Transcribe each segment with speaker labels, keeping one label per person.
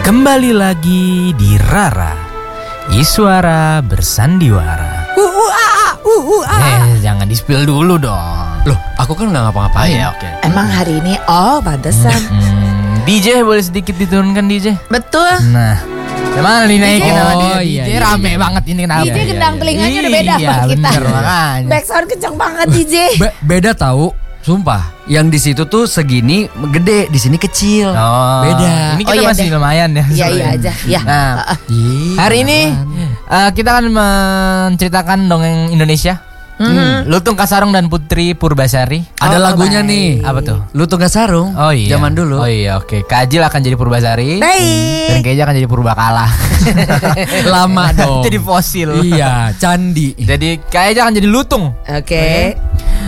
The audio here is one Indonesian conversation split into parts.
Speaker 1: Kembali lagi di Rara, Iswara bersandiwara. Jangan di-spill dulu dong.
Speaker 2: Loh, aku kan nggak ngapa-ngapain.
Speaker 1: Oke.
Speaker 3: Emang hari ini pantesan.
Speaker 1: DJ boleh sedikit diturunkan DJ?
Speaker 3: Betul.
Speaker 1: Nah, emang dinaikin sama dia.
Speaker 2: Oh, iya,
Speaker 1: DJ
Speaker 2: iya,
Speaker 1: rame
Speaker 2: iya.
Speaker 1: banget ini kenapa?
Speaker 3: DJ gendang telinganya udah beda
Speaker 1: Iya,
Speaker 3: sama kita.
Speaker 1: bener, makanya.
Speaker 3: Backsound kenceng banget DJ.
Speaker 2: Beda tahu, sumpah. Yang di situ tuh segini gede, di sini kecil.
Speaker 1: Oh,
Speaker 2: Beda.
Speaker 1: Ini kita
Speaker 3: iya
Speaker 1: masih
Speaker 3: deh.
Speaker 1: lumayan ya.
Speaker 3: Iya
Speaker 1: sebenarnya.
Speaker 3: iya aja. Ya.
Speaker 1: Nah, hari ini kita akan menceritakan dongeng Indonesia. Lutung Kasarung dan Putri Purbasari.
Speaker 2: Ada lagunya
Speaker 3: baik.
Speaker 2: nih.
Speaker 1: Apa tuh?
Speaker 2: Lutung Kasarung.
Speaker 1: Oh iya.
Speaker 2: Zaman dulu.
Speaker 1: Oh iya, oke. Kajil akan jadi Purbasari.
Speaker 3: Baik.
Speaker 1: Dan Keja akan jadi Purbakala.
Speaker 2: Lama dong.
Speaker 1: Jadi fosil.
Speaker 2: Iya, candi.
Speaker 1: Jadi Keja akan jadi lutung.
Speaker 3: Oke.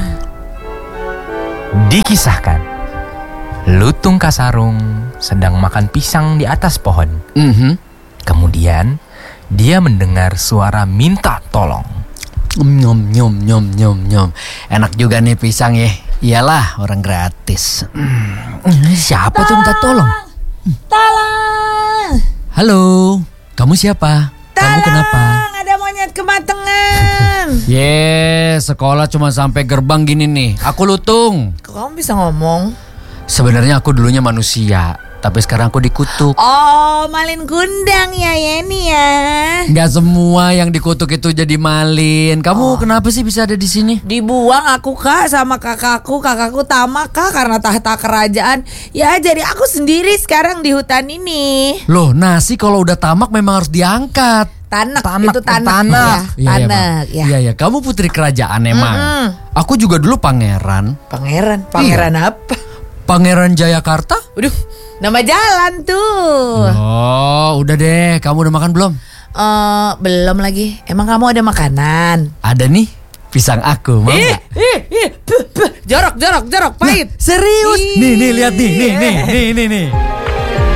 Speaker 1: Dikisahkan, Lutung Kasarung sedang makan pisang di atas pohon. Kemudian dia mendengar suara minta tolong.
Speaker 2: Nyom nyom nyom nyom nyom. Enak juga nih pisang ya. Iyalah, orang gratis. Siapa tuh minta tolong?
Speaker 3: Tolong.
Speaker 2: Halo, kamu siapa? Kamu kenapa?
Speaker 3: Ada monyet kematangan.
Speaker 2: Sekolah cuma sampai gerbang gini nih. Aku Lutung.
Speaker 3: Kok kamu bisa ngomong?
Speaker 2: Sebenarnya aku dulunya manusia, tapi sekarang aku dikutuk.
Speaker 3: Oh, malin kundang ya Yeni ya.
Speaker 2: Gak semua yang dikutuk itu jadi malin. Kamu kenapa sih bisa ada di sini?
Speaker 3: Dibuang aku kak sama kakakku tamak kak karena tahta kerajaan. Ya jadi aku sendiri sekarang di hutan ini.
Speaker 2: Loh, nasi kalau udah tamak memang harus diangkat.
Speaker 3: Tanek,
Speaker 1: Tanak,
Speaker 3: itu tanek
Speaker 1: tanak.
Speaker 3: ya. Tanek ya.
Speaker 2: Iya, kamu putri kerajaan emang. Aku juga dulu pangeran.
Speaker 3: Pangeran apa?
Speaker 2: Pangeran Jayakarta?
Speaker 3: Waduh, nama jalan tuh.
Speaker 2: Oh, udah deh. Kamu udah makan belum?
Speaker 3: Belum lagi. Emang kamu ada makanan?
Speaker 2: Ada nih, pisang aku. Mau nggak?
Speaker 3: Jorok, pahit.
Speaker 2: Serius?
Speaker 3: Ih.
Speaker 2: Nih, lihat nih.